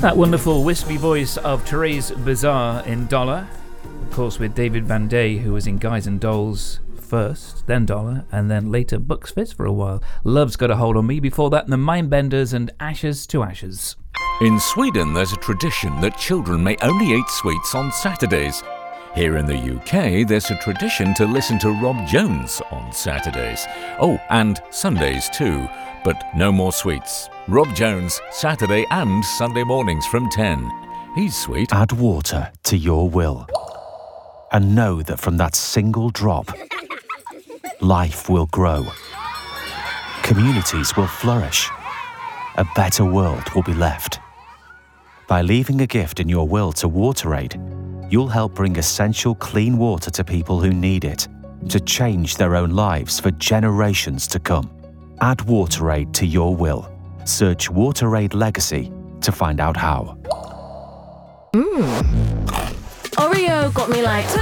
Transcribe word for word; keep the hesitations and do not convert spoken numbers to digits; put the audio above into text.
That wonderful wispy voice of Therese Bizarre in Dollar, of course with David Van Day, who was in Guys and Dolls first, then Dollar, and then later Bucks Fizz for a while. Love's Got a Hold on Me. Before that, the Mindbenders and Ashes to Ashes. In Sweden, there's a tradition that children may only eat sweets on Saturdays. Here in the U K, there's a tradition to listen to Rob Jones on Saturdays. Oh, and Sundays too, but no more sweets. Rob Jones, Saturday and Sunday mornings from ten. He's sweet. Add water to your will. And know that from that single drop, life will grow. Communities will flourish. A better world will be left. By leaving a gift in your will to WaterAid, you'll help bring essential clean water to people who need it, to change their own lives for generations to come. Add WaterAid to your will. Search WaterAid Legacy to find out how. Mmm. Oreo got me like...